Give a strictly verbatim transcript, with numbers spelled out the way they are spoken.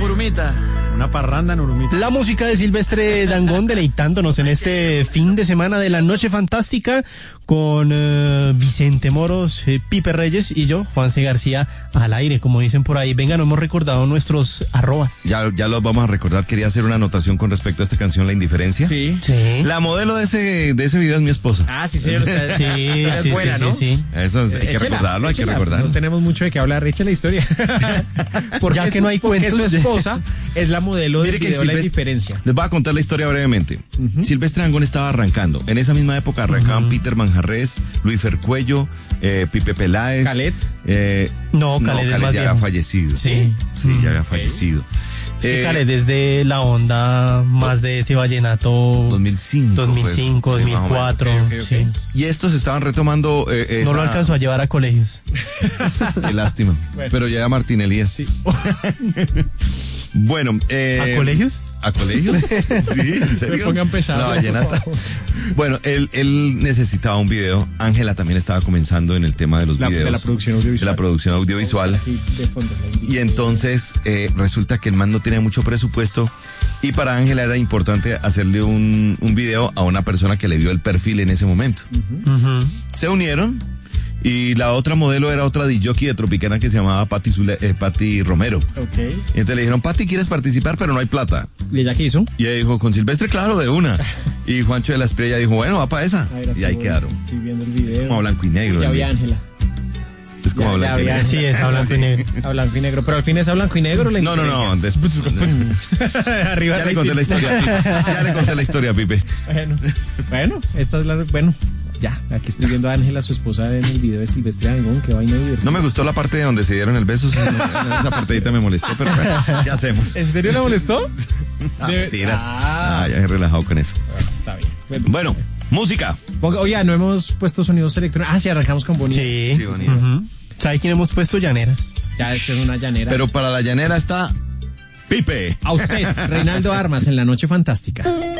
Urumita. Una parranda en Urumita. La música de Silvestre Dangond deleitándonos en este fin de semana de la Noche Fantástica con uh, Vicente Moros, eh, Pipe Reyes y yo, Juanse García, al aire, como dicen por ahí. Venga, no hemos recordado nuestros arrobas. Ya, ya los vamos a recordar. Quería hacer una anotación con respecto a esta canción, La Indiferencia. Sí. Sí. La modelo de ese, de ese video es mi esposa. Ah, sí, señor. Está, Sí, está sí, buena, sí, ¿no? sí, sí. Eso hay que Échela, recordarlo, hay que échela. recordarlo. No tenemos mucho de qué hablar, eche la historia. Porque Ya que su- no hay porque cuentos. su esposa es la modelo del Mire que video La Silvestre- Indiferencia. Les voy a contar la historia brevemente. Silvestre Dangond estaba arrancando. En esa misma época arrancaban Peter Manjarrés, Luis Fercuello, eh, Pipe Peláez. Calet. Eh, No, Calet es Calet más ya viejo. había fallecido. Sí. Sí, ya había fallecido. Sí, Eh, Cale, desde la onda más de ese vallenato dos mil cinco. dos mil cinco, fue. Sí, más o menos. dos mil cuatro. Ok, ok, ok. Sí. Y estos estaban retomando. Eh, esa- No lo alcanzó a llevar a colegios. Qué lástima. Bueno. Pero ya Martín Elías. Sí. Bueno. Eh, ¿A colegios? ¿A colegios? Sí, ¿en serio? Me pongan pesado. La vallenata. Bueno, él, él necesitaba un video. Ángela también estaba comenzando en el tema de los La- de videos. la producción audiovisual. De la producción audiovisual. Sí, de fondo, la- Y entonces eh, resulta que el man no tenía mucho presupuesto y para Ángela era importante hacerle un, un video a una persona que le dio el perfil en ese momento. Ujú. Se unieron y la otra modelo era otra disjockey de Tropicana que se llamaba Patti, Zule- eh, Patti Romero. Ok. Y entonces le dijeron, Patti, ¿quieres participar? Pero no hay plata. ¿Y ella qué hizo? Y ella dijo, con Silvestre, claro, de una. Y Juancho de la Espriella dijo, bueno, va para esa. Ay, era Y ahí todo- quedaron. Estoy viendo el video. Como a blanco y negro. Ya el vi video. a Ángela. Es como Ya- a blanco ya y vi a negro. Sí, es a blanco y negro. A blanco y negro. Pero al fin es a blanco y negro. La No, no, no. Indiferencia. después- Arriba ya le rating. conté la historia, Pipe. Ya le conté la historia, Pipe. Bueno, bueno, esta es la. Bueno, ya. Aquí estoy viendo a Ángela, su esposa, en el video de Silvestre Dangond. Qué vaina divertida. No me gustó la parte donde se dieron el beso. sí, no, esa partidita me molestó, pero bueno, ¿qué hacemos? ¿En serio la molestó? Ah, De- mentira. Ah. Ah, ya he relajado con eso. Bueno, está bien. Bueno, Bueno, música. Ponga- oye, no hemos puesto sonidos electrónicos. Ah, sí, arrancamos con Bonnie. Sí. Sí, bonito. Ujú. ¿Sabe quién hemos puesto? Llanera. Ya es una llanera. Pero para la llanera está Pipe. A usted, Reinaldo Armas, en La Noche Fantástica.